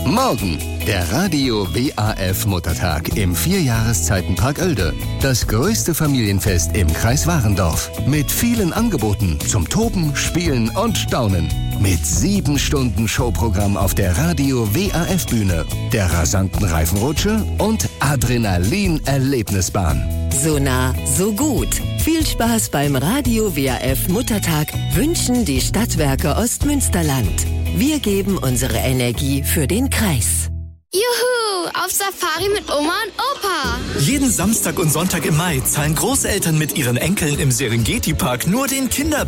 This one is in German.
Morgen, der Radio WAF Muttertag im 4-Jahreszeitenpark Oelde. Das größte Familienfest im Kreis Warendorf. Mit vielen Angeboten zum Toben, Spielen und Staunen. Mit 7 Stunden Showprogramm auf der Radio WAF Bühne, der rasanten Reifenrutsche und Adrenalin-Erlebnisbahn. So nah, so gut. Viel Spaß beim Radio WAF Muttertag wünschen die Stadtwerke Ostmünsterland. Wir geben unsere Energie für den Kreis. Juhu, auf Safari mit Oma und Opa. Jeden Samstag und Sonntag im Mai zahlen Großeltern mit ihren Enkeln im Serengeti-Park nur den Kinderpreis.